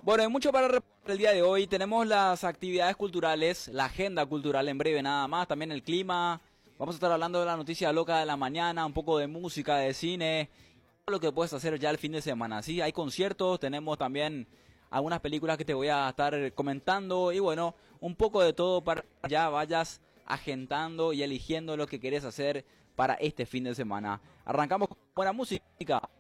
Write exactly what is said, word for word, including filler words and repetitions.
Bueno, hay mucho para reportar el día de hoy. Tenemos las actividades culturales, la agenda cultural en breve nada más, también el clima. Vamos a estar hablando de la noticia loca de la mañana, un poco de música, de cine, todo lo que puedes hacer ya el fin de semana. Sí, hay conciertos, tenemos también algunas películas que te voy a estar comentando y bueno, un poco de todo para que ya vayas agendando y eligiendo lo que querés hacer para este fin de semana. Arrancamos con buena música.